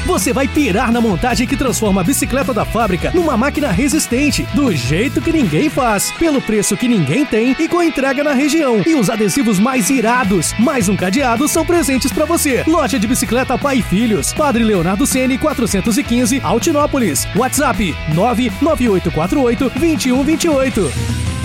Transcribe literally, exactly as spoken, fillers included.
Você vai pirar na montagem que transforma a bicicleta da fábrica numa máquina resistente, do jeito que ninguém faz, pelo preço que ninguém tem e com entrega na região. E os adesivos mais irados, mais um cadeado são presentes pra você. Loja de bicicleta Pai e Filhos, Padre Leonardo Ceni, quatrocentos e quinze, Altinópolis. WhatsApp nove nove oito quatro oito, dois um dois oito.